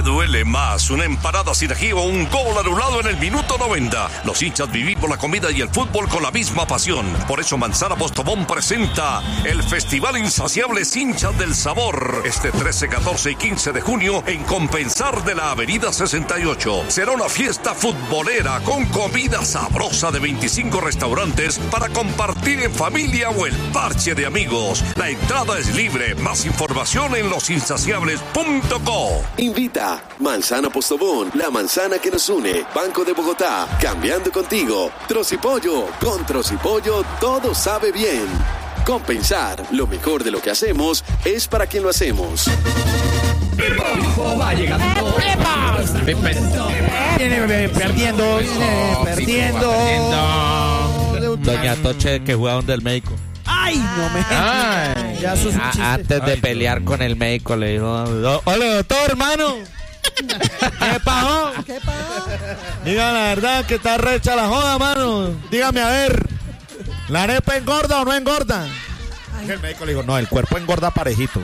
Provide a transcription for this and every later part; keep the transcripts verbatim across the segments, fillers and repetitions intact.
duele más? ¿Una empanada sin ají o un gol anulado en el minuto noventa? Los hinchas vivimos la comida y el fútbol con la misma pasión. Por eso Manzana Postobón presenta el Festival Insaciables Hinchas del Sabor. Este trece, catorce y quince de junio en Compensar de la Avenida sesenta y ocho. Será una fiesta futbolera con comida sabrosa de veinticinco restaurantes para compartir en familia o el parche de amigos. La entrada es libre. Más información en los insaciables punto co. Invita Manzana Postobón, la manzana que nos une. Banco de Bogotá, cambiando contigo. Trocipollo, con Trocipollo todo sabe bien. Compensar, lo mejor de lo que hacemos es para quien lo hacemos. Pipo va llegando. Viene perdiendo, viene perdiendo. Doña Toche que juega donde el médico. Ay, no me. Ay, ya sos un chiste. Antes de Ay, pelear no. con el médico le dijo: hola, doctor, hermano. ¿Qué pasó? ¿Qué pasó? Diga la verdad que está recha la joda, mano. Dígame a ver, ¿la arepa engorda o no engorda? Ay. El médico le dijo: no, el cuerpo engorda parejito.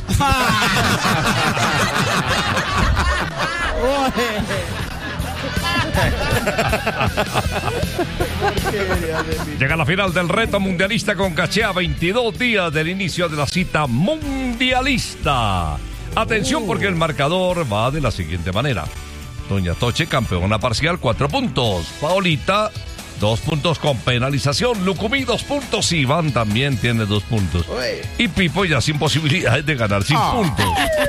Llega la final del reto mundialista con caché a veintidós días del inicio de la cita mundialista. Atención, porque el marcador va de la siguiente manera: Doña Toche, campeona parcial, cuatro puntos. Paolita, dos puntos con penalización. Lucumí, dos puntos. Iván también tiene dos puntos. Uy. Y Pipo ya sin posibilidades de ganar sin oh. puntos.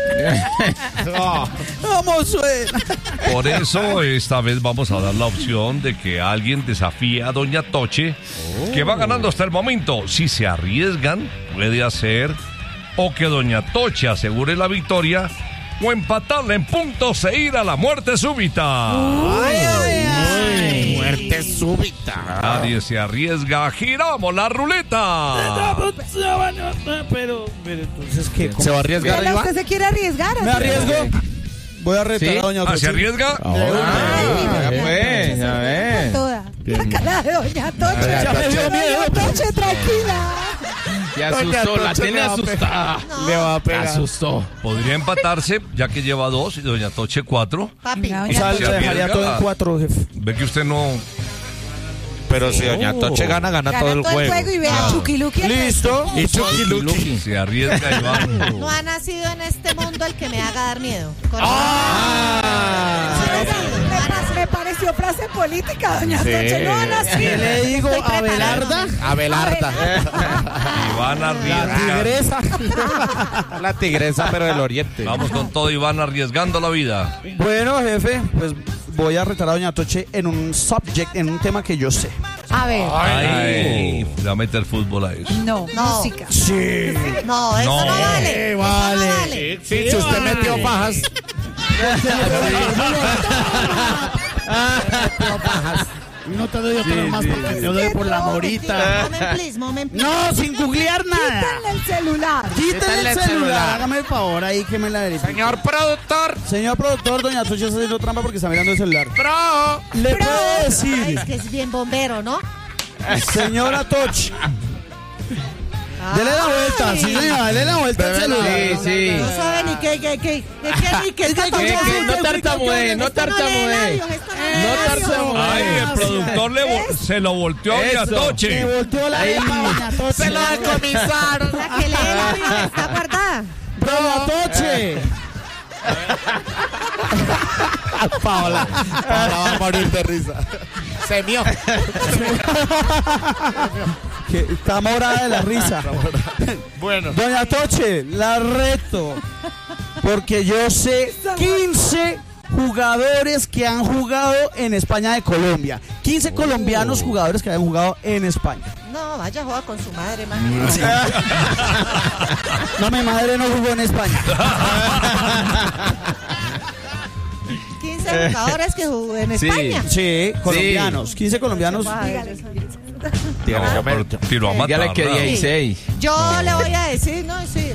oh. ¿Cómo suena? Por eso esta vez vamos a dar la opción de que alguien desafíe a Doña Toche, oh. que va ganando hasta el momento. Si se arriesgan, puede hacer o que Doña Toche asegure la victoria o empatarla en puntos e ir a la muerte súbita. Ay, ay, ay. Muerte súbita. Nadie se arriesga. Giramos la ruleta. Pero, pero entonces, ¿qué? ¿Se va a arriesgar, Iván? ¿Usted se quiere arriesgar? ¿Me arriesgo? Voy a retar ¿Sí? a Doña Toche. ¿Ah, se arriesga? Oh, ah, ya pues, ya ves. Toda. La cara de Doña Toche. Ya me dio miedo. Doña Toche, tranquila. Te asustó, la tiene asustada. No. Le va a pegar. Te asustó. Podría empatarse, ya que lleva dos y Doña Toche cuatro. Papi. O sea, le dejaría todo en cuatro, jefe. Ve que usted no... Pero si Doña Toche gana, gana, Gana todo el todo juego. el juego y vea Ah. Chucky Lucky. Listo. Y Chucky Lucky. Se arriesga, Iván. No ha nacido en este mundo el que me haga dar miedo. Ah. Me pareció frase política, Doña Sí. Toche. No, no, sí. ¿Qué le digo? Estoy Abelarda. Abelarda. Iván La arriesga. tigresa. La tigresa, pero del oriente. Vamos con todo, Iván, arriesgando la vida. Bueno, jefe, pues voy a retar a Doña Toche en un subject, en un tema que yo sé. A ver. Ay, le va a meter fútbol a eso. No, No. música. Sí. No, eso no, No. vale. Eh, Eso vale. no vale. Sí, si usted metió pajas. No te doy otra más porque te doy por la morita. Moment, please, moment, please. No, sin googlear nada. Quítenle el celular. Quítenle Quítenle el el celular. celular. Hágame el favor ahí que me la verifique. Señor productor. Señor productor, Doña Toche está haciendo trampa porque está mirando el celular. Pro. Le Pero- puedo Ay, decir, es que es bien bombero, ¿no? señora Toche, dele la vuelta, sí señora, dele la vuelta al celular. Sí, sí. No sabe ni qué, qué, qué, qué, qué, ni qué está ¿Qué, qué? No tartamudee, no tartamudee. No No tartamudee. Ay, el productor le vo- se lo volteó a Doña Eso. Me Toche. volteó la Ahí. arepa, Doña Toche. Se lo decomisaron. La que lee la Biblia está guardada. Doña Toche. Paola. Paola va a morir de risa. Se mió. Que está morada de la risa. Bueno. Doña Toche, la reto. Porque yo sé quince jugadores que han jugado en España de Colombia. quince colombianos jugadores que han jugado en España. No, vaya, juega con su madre, man. No, mi madre no jugó en España. quince jugadores que jugó en Sí. España. Sí, colombianos. quince colombianos. No, pero tiro a matar. Dígale que ¿verdad? dieciséis. Yo le voy a decir, no, sí.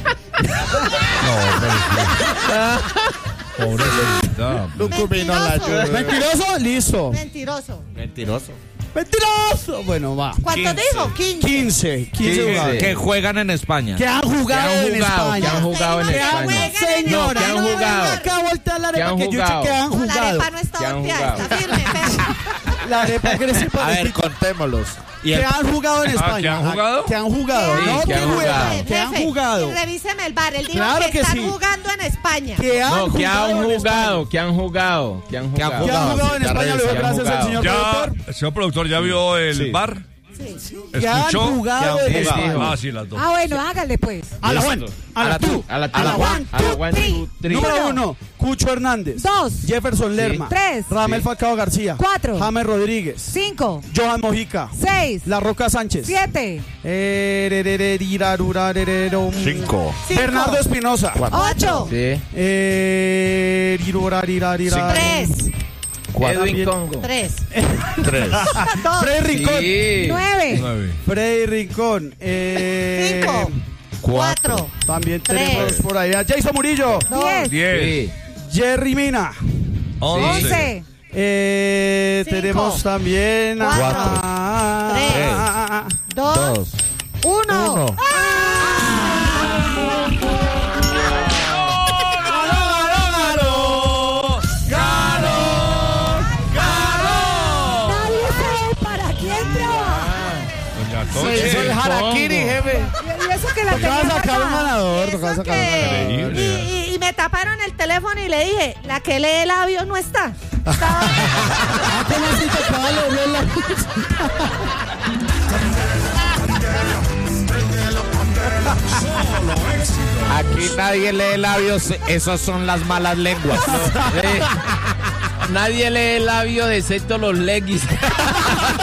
No, pobrecita. Mentiroso. ¿Mentiroso? Listo. Mentiroso. Mentiroso. ¡Mentiroso! Bueno, va. ¿Cuánto dijo? quince. quince. quince jugadores. Que juegan en España. Que han jugado Que han en jugado, España. que han jugado en Que España. juegan en Señora, No, que han jugado. acá voltea la la ¿Qué arepa han que yo he jugado? que han No, la jugado. arepa no está ¿Qué han volteada, jugado? está firme. firme. La arepa crece A para ver, contémoslos. Y ¿Qué el- han jugado en Ah, España? ¿que han jugado? ¿Qué han jugado? Sí, no que te han juegan, jugado. que han Jefe, jugado. y revíseme el bar. Él dijo Claro que, que están sí. jugando en España. ¿Qué han No, que jugado han en España? jugado, que han jugado, que han ¿Qué han jugado. ¿Qué han jugado? jugado en Sí, España? Le doy ¿qué han gracias al jugado? señor Ya, productor. señor productor, ¿ya vio el Sí. bar? ¿Qué han ¿Escuchó? jugado ¿Qué han en jugado? España? Ah, sí, las dos. Ah, bueno, hágale pues. A la one, a la two, A la a la one, a la two, one, three. two, three. Número uno, Cucho Hernández. Dos. Jefferson Lerma. Tres. Ramel Falcao García. Cuatro. James Rodríguez. Cinco. Johan Mojica. Seis. La Roca Sánchez. Siete. Eh, re, re, re, rira, rura, re, re, rom. Cinco. Cinco. Bernardo Espinosa. Ocho. Sí. Eh, rirura, rira, rira. Tres. Cuatro. Edwin Congo. Tres. Tres. Dos. Freddy Rincón. Sí. Nueve. Nueve. Freddy Rincón. Eh, Cinco. Cuatro. También Tres. tenemos por ahí a Jason Murillo. Diez. Diez. Sí. Jerry Mina. Once. Once. Eh, Cinco. tenemos también a... Cuatro. a- Dos. Dos. Uno. Uno. Nadie sabe para quién trabaja. Doña Se Toche. hizo el harakiri, jefe. Y eso que la Tocaba tenía sacar un guardada. ganador, Eso tocaba sacar un que- ganador. y, Increíble. y- y me taparon el teléfono y le dije, la que lee labios no está. Estaba- ¿Cómo así tocaba leerle la- Aquí nadie lee labios, esos son las malas lenguas. Eh, Nadie lee el labio excepto los leggings.